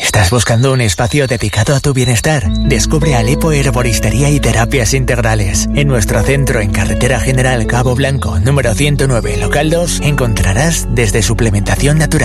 ¿Estás buscando un espacio dedicado a tu bienestar? Descubre Alepo Herboristería y Terapias Integrales. En nuestro centro en Carretera General Cabo Blanco, número 109, local 2, encontrarás desde suplementación natural,